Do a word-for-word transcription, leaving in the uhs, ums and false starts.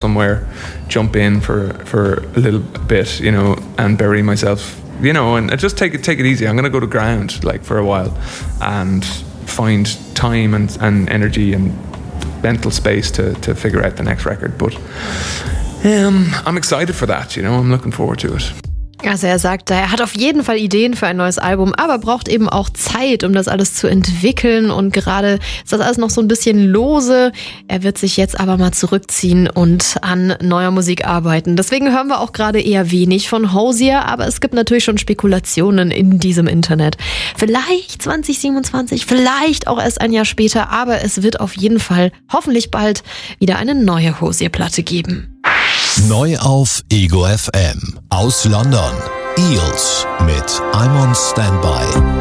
somewhere, jump in for, for a little bit, you know, and bury myself, you know, and just take it take it easy. I'm going to go to ground, like, for a while and find time and, and energy and mental space to, to figure out the next record. But um, I'm excited for that, you know, I'm looking forward to it. Also er sagt, er hat auf jeden Fall Ideen für ein neues Album, aber braucht eben auch Zeit, um das alles zu entwickeln, und gerade ist das alles noch so ein bisschen lose. Er wird sich jetzt aber mal zurückziehen und an neuer Musik arbeiten. Deswegen hören wir auch gerade eher wenig von Hozier, aber es gibt natürlich schon Spekulationen in diesem Internet. Vielleicht zwanzig siebenundzwanzig, vielleicht auch erst ein Jahr später, aber es wird auf jeden Fall hoffentlich bald wieder eine neue Hozier-Platte geben. Neu auf Ego F M. Aus London. Eels mit I'm on Standby.